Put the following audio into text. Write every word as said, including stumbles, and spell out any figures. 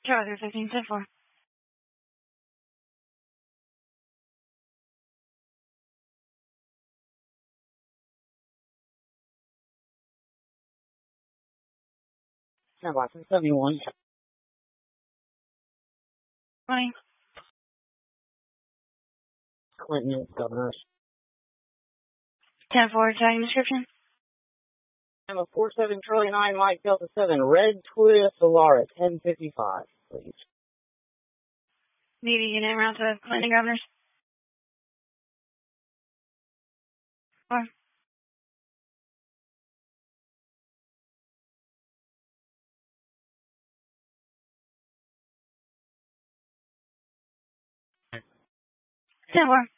Charlie fifteen ten four. ten Watson seventy-one. twenty. Clinton, Governors. ten four, tagging description. I'm a four seven Charlie nine Mike Delta seven Red Toyota Solara ten fifty-five, please. Need a unit route to Clinton Governors. Four. ten four.